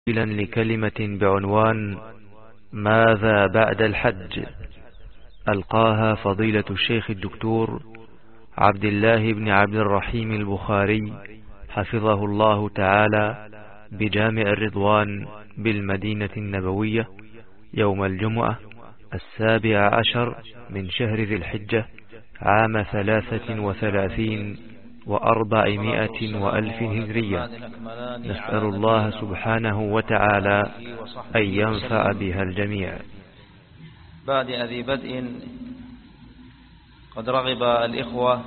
لكلمة بعنوان ماذا بعد الحج، ألقاها فضيلة الشيخ الدكتور عبد الله بن عبد الرحيم البخاري حفظه الله تعالى بجامع الرضوان بالمدينة النبوية يوم الجمعة 17 من شهر ذي الحجة عام 33 و400 وألف هجرية. نسأل الله سبحانه وتعالى أن ينفع بها الجميع. بعد ذي بدء، قد رغب الإخوة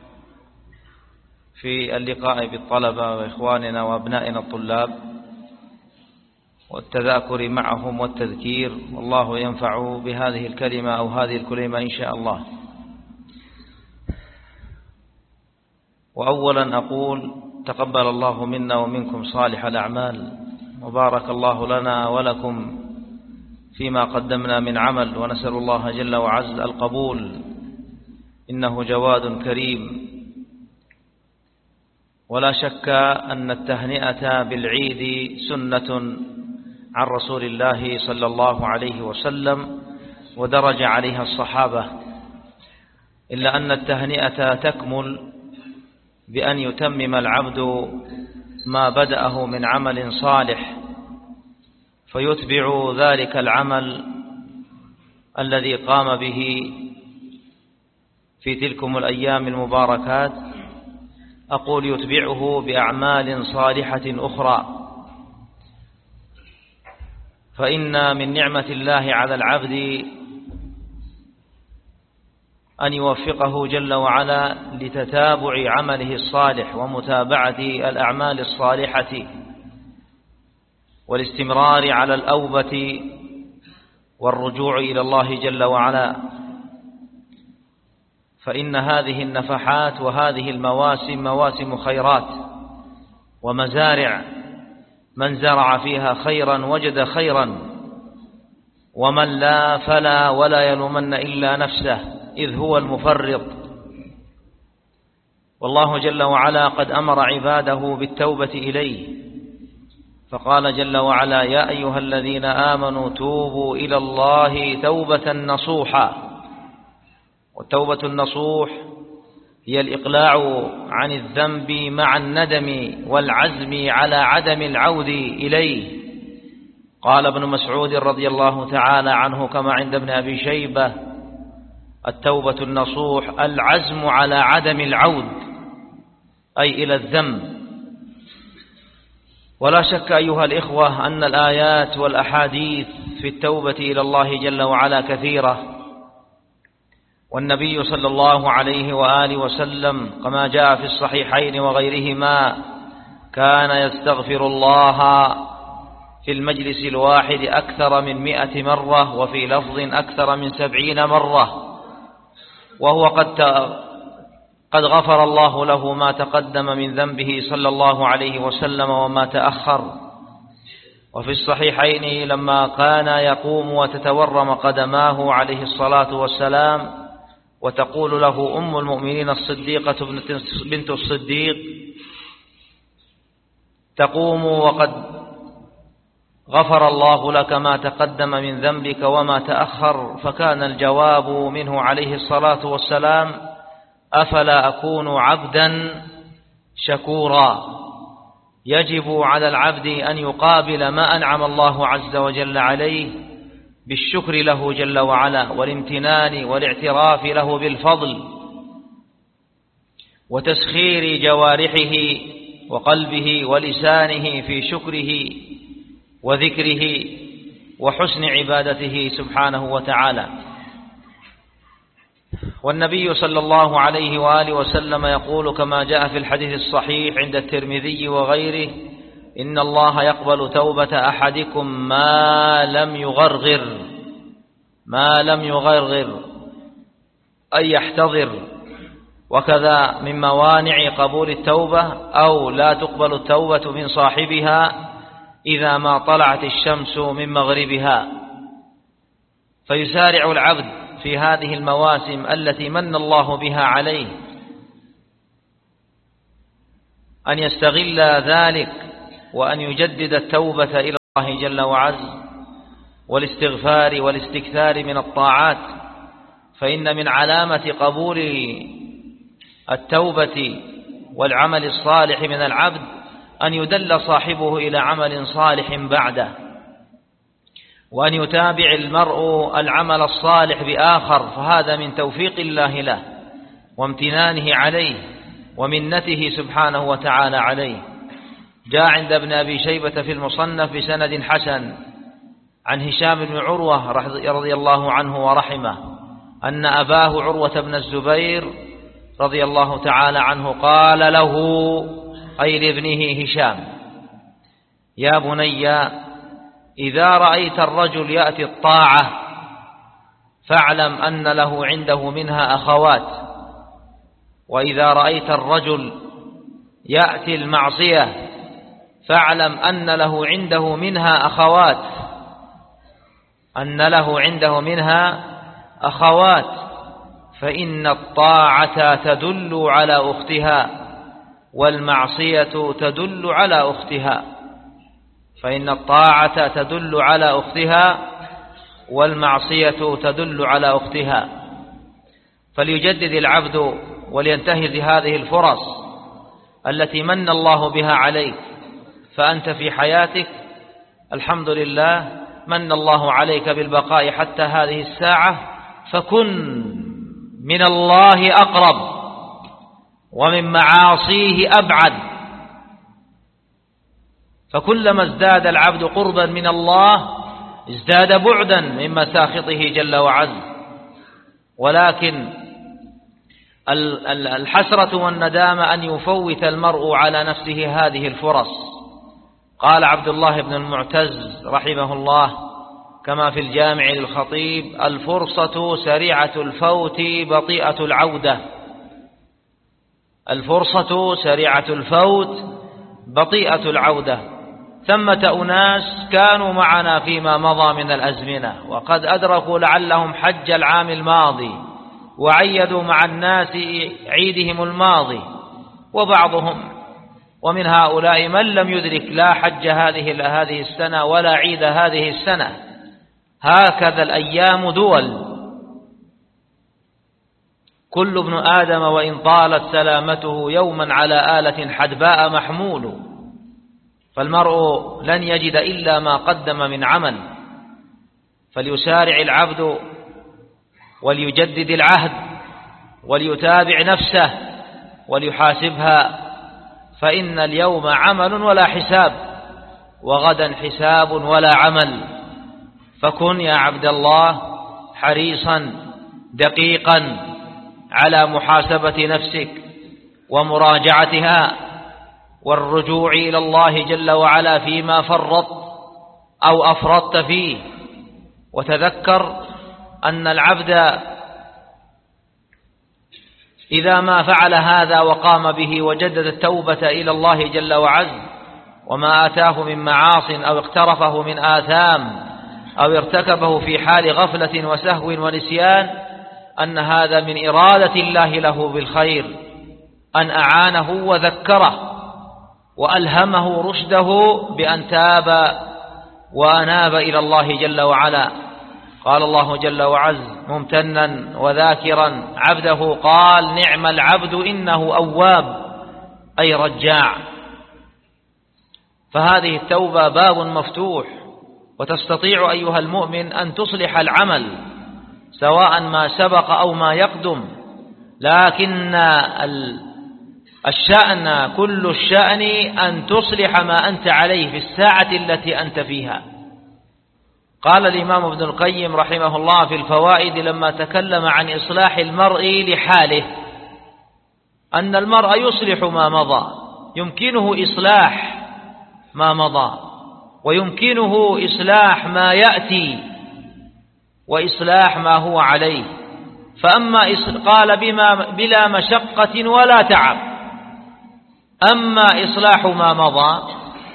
في اللقاء بالطلبة وإخواننا وأبنائنا الطلاب والتذاكر معهم والتذكير، والله ينفع بهذه الكلمة أو هذه الكلمة إن شاء الله. وأولا أقول تقبل الله منا ومنكم صالح الأعمال، وبارك الله لنا ولكم فيما قدمنا من عمل، ونسأل الله جل وعز القبول، إنه جواد كريم. ولا شك أن التهنئة بالعيد سنة عن رسول الله صلى الله عليه وسلم، ودرج عليها الصحابة، إلا أن التهنئة تكمل بأن يتمم العبد ما بدأه من عمل صالح، فيتبع ذلك العمل الذي قام به في تلكم الأيام المباركات، أقول يتبعه بأعمال صالحة أخرى. فإن من نعمة الله على العبد أن يوفقه جل وعلا لتتابع عمله الصالح ومتابعة الأعمال الصالحة والاستمرار على الأوبة والرجوع إلى الله جل وعلا. فإن هذه النفحات وهذه المواسم مواسم خيرات ومزارع، من زرع فيها خيرا وجد خيرا، ومن لا فلا ولا يلومن إلا نفسه إذ هو المفرط. والله جل وعلا قد أمر عباده بالتوبة إليه، فقال جل وعلا: يا أيها الذين آمنوا توبوا إلى الله توبة نصوحا. والتوبة النصوح هي الإقلاع عن الذنب مع الندم والعزم على عدم العود إليه. قال ابن مسعود رضي الله تعالى عنه كما عند ابن أبي شيبة: التوبة النصوح العزم على عدم العود، أي إلى الذنب. ولا شك أيها الإخوة أن الآيات والأحاديث في التوبة إلى الله جل وعلا كثيرة، والنبي صلى الله عليه وآله وسلم كما جاء في الصحيحين وغيرهما كان يستغفر الله في المجلس الواحد أكثر من 100 مرة، وفي لفظ أكثر من 70 مرة، وهو قد غفر الله له ما تقدم من ذنبه صلى الله عليه وسلم وما تأخر. وفي الصحيحين لما كان يقوم وتتورم قدماه عليه الصلاة والسلام، وتقول له أم المؤمنين الصديقة بنت الصديق: تقوم وقد غفر الله لك ما تقدم من ذنبك وما تأخر. فكان الجواب منه عليه الصلاة والسلام: أفلا أكون عبدا شكورا. يجب على العبد أن يقابل ما أنعم الله عز وجل عليه بالشكر له جل وعلا، والامتنان والاعتراف له بالفضل، وتسخير جوارحه وقلبه ولسانه في شكره وذكره وحسن عبادته سبحانه وتعالى. والنبي صلى الله عليه وآله وسلم يقول كما جاء في الحديث الصحيح عند الترمذي وغيره: إن الله يقبل توبة أحدكم ما لم يغرغر أي يحتضر. وكذا من موانع قبول التوبة أو لا تقبل التوبة من صاحبها إذا ما طلعت الشمس من مغربها. فيسارع العبد في هذه المواسم التي من الله بها عليه أن يستغل ذلك وأن يجدد التوبة إلى الله جل وعز والاستغفار والاستكثار من الطاعات، فإن من علامة قبول التوبة والعمل الصالح من العبد أن يدل صاحبه إلى عمل صالح بعده، وأن يتابع المرء العمل الصالح بآخر، فهذا من توفيق الله له وامتنانه عليه ومنته سبحانه وتعالى عليه. جاء عند ابن أبي شيبة في المصنف بسند حسن عن هشام بن عروة رضي الله عنه ورحمه أن أباه عروة بن الزبير رضي الله تعالى عنه قال له، أي لابنه هشام: يا بني، إذا رأيت الرجل يأتي الطاعة فاعلم أن له عنده منها أخوات، وإذا رأيت الرجل يأتي المعصية فاعلم أن له عنده منها أخوات، فإن الطاعة تدل على أختها والمعصية تدل على أختها، فإن الطاعة تدل على أختها والمعصية تدل على أختها. فليجدد العبد ولينتهز هذه الفرص التي من الله بها عليك، فأنت في حياتك الحمد لله من الله عليك بالبقاء حتى هذه الساعة، فكن من الله أقرب ومن معاصيه أبعد، فكلما ازداد العبد قربا من الله ازداد بعدا من مساخطه جل وعز. ولكن الحسرة والندامة أن يفوت المرء على نفسه هذه الفرص. قال عبد الله بن المعتز رحمه الله كما في الجامع للخطيب: الفرصة سريعة الفوت بطيئة العودة. الفرصة سريعة الفوت بطيئة العودة. ثمة أناس كانوا معنا فيما مضى من الأزمنة وقد أدركوا لعلهم حج العام الماضي وعيدوا مع الناس عيدهم الماضي، ومن هؤلاء من لم يدرك لا حج هذه السنة ولا عيد هذه السنة. هكذا الأيام دول، كل ابن آدم وإن طالت سلامته يوما على آلة حدباء محمول، فالمرء لن يجد إلا ما قدم من عمل. فليسارع العبد وليجدد العهد وليتابع نفسه وليحاسبها، فإن اليوم عمل ولا حساب، وغدا حساب ولا عمل. فكن يا عبد الله حريصا دقيقا على محاسبة نفسك ومراجعتها والرجوع إلى الله جل وعلا فيما فرطت أو أفرطت فيه. وتذكر أن العبد إذا ما فعل هذا وقام به وجدد التوبة إلى الله جل وعز، وما آتاه من معاص أو اقترفه من آثام أو ارتكبه في حال غفلة وسهو ونسيان، أن هذا من إرادة الله له بالخير، أن أعانه وذكره وألهمه رشده بأن تاب وأناب إلى الله جل وعلا. قال الله جل وعز ممتنا وذاكرا عبده قال: نعم العبد إنه أواب، أي رجاع. فهذه التوبة باب مفتوح، وتستطيع أيها المؤمن أن تصلح العمل سواء ما سبق أو ما يقدم، لكن الشأن كل الشأن أن تصلح ما أنت عليه في الساعة التي أنت فيها. قال الإمام ابن القيم رحمه الله في الفوائد لما تكلم عن إصلاح المرء لحاله، أن المرء يصلح ما مضى، يمكنه إصلاح ما مضى ويمكنه إصلاح ما يأتي وإصلاح ما هو عليه. فأما قال بلا مشقة ولا تعب. أما إصلاح ما مضى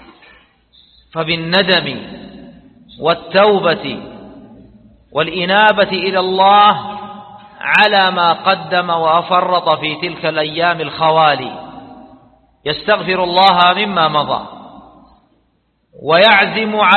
فبالندم والتوبة والإنابة إلى الله على ما قدم وأفرط في تلك الأيام الخوالي، يستغفر الله مما مضى ويعزم